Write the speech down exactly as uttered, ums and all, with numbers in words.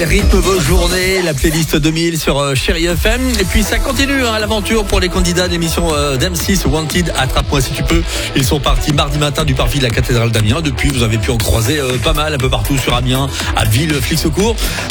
Elle rythme vos journées, la playlist deux mille sur euh, Chérie F M. Et puis ça continue hein, l'aventure pour les candidats de l'émission euh, d'M six Wanted, Attrape-moi si tu peux. Ils sont partis mardi matin du parvis de la cathédrale d'Amiens. Depuis, vous avez pu en croiser euh, pas mal un peu partout sur Amiens, à Ville, Flixecourt.